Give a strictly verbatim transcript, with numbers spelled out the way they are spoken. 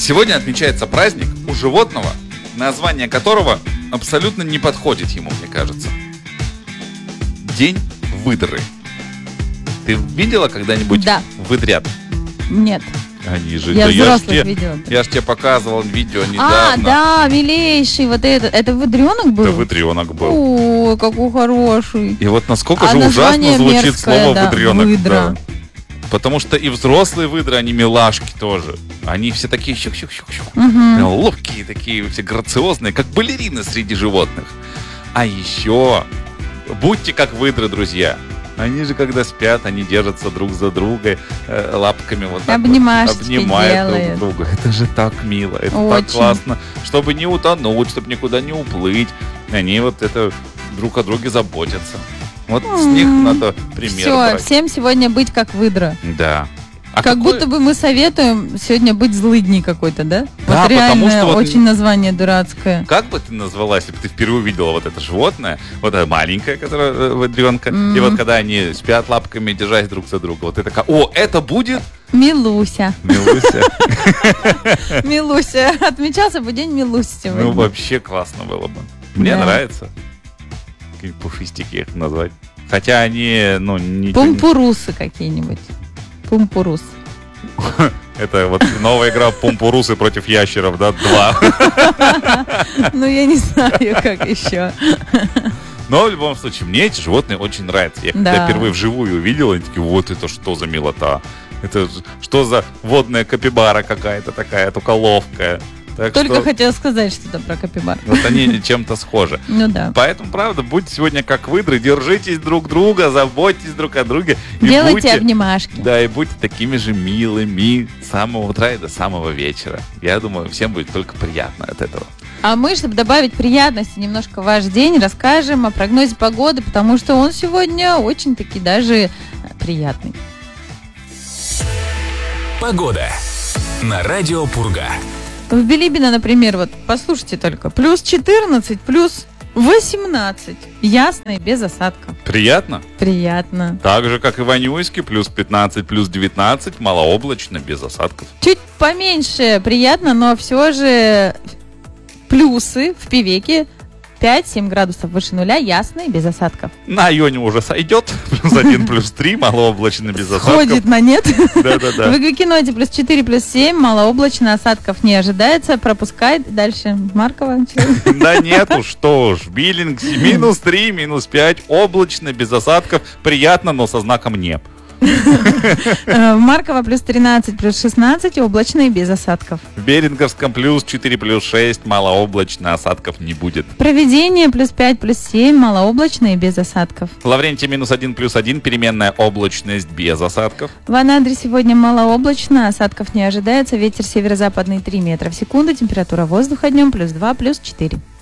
Сегодня отмечается праздник у животного, название которого абсолютно не подходит ему, мне кажется. День выдры. Ты видела когда-нибудь Да. выдрят? Нет. Они же, Я да взрослых я ж тебе, видела. я ж тебе показывал видео недавно. А, да, милейший, вот этот. Это выдренок был? Это выдренок был. Ой, какой хороший. И вот насколько А же ужасно название звучит мерзкое, слово да, выдренок. выдра. Да. Потому что и взрослые выдры, они милашки тоже. Они все такие щук-щук-щук-щук. Угу. Ловкие такие, все грациозные, как балерины среди животных. А еще, будьте как выдры, друзья. Они же, когда спят, они держатся друг за друга, э, лапками вот так Обнимашечки вот, обнимают делают. друг друга. Это же так мило, это Очень. так классно. Чтобы не утонуть, чтобы никуда не уплыть. Они вот это друг о друге заботятся. Вот с них надо пример Все, брать. всем сегодня быть как выдра. Да. А как какой- будто бы мы советуем сегодня быть злыдней какой-то, да? Да, вот реально потому что вот- очень название дурацкое. Как бы ты назвала, если бы ты впервые увидела вот это животное, вот это маленькое, которое э, выдренка, Мгм. и вот когда они спят лапками, держась друг за друга, вот ты такая, о, это будет Милуся. Милуся. Милуся. Отмечался бы день Милуси сегодня. Ну, вообще классно было бы. Мне Да. нравится. Какие пушистики их назвать. Хотя они, ну, ничего не... Пумпурусы какие-нибудь. Пумпурус. Это вот новая игра Пумпурусы против ящеров, да, два. Ну, я не знаю, как еще. Но в любом случае, мне эти животные очень нравятся. Я когда Да. впервые вживую увидел, они такие, вот это что за милота. Это ж- что за водная капибара какая-то такая, только ловкая. Так Только что хотела сказать что-то про капибар. вот они чем-то схожи. Ну да. Поэтому, правда, будьте сегодня как выдры, держитесь друг друга, заботьтесь друг о друге. И Делайте будьте, обнимашки. да, и будьте такими же милыми с самого утра и до самого вечера. Я думаю, всем будет только приятно от этого. А мы, чтобы добавить приятности немножко в ваш день, расскажем о прогнозе погоды, потому что он сегодня очень-таки даже э, приятный. Погода на радио Пурга. В Билибино, например, вот послушайте только, плюс четырнадцать, плюс восемнадцать. Ясно и без осадков. Приятно? Приятно. Так же, как и в Анюйске, плюс пятнадцать, плюс девятнадцать, малооблачно, без осадков. Чуть поменьше приятно, но все же плюсы в Певеке пять-семь градусов выше нуля, ясно и без осадков. На Айоне уже сойдет, плюс один, плюс три, малооблачно, без осадков. Ходит на нет. Да-да-да. В Игвикиноте плюс четыре, плюс семь, малооблачно, осадков не ожидается. Пропускай. Дальше Маркова. Да нет уж, что ж, Биллинг минус три, минус пять, облачно, без осадков, приятно, но со знаком «не». Э, Маркова плюс тринадцать, плюс шестнадцать, облачно и без осадков. В Беринговском плюс четыре, плюс шесть, малооблачно, осадков не будет. Проведение плюс пять, плюс семь, малооблачно и без осадков. Лаврентий минус один, плюс один, переменная облачность без осадков. В Анадыре сегодня малооблачно, осадков не ожидается, ветер северо-западный три метра в секунду, температура воздуха днем плюс два, плюс четыре.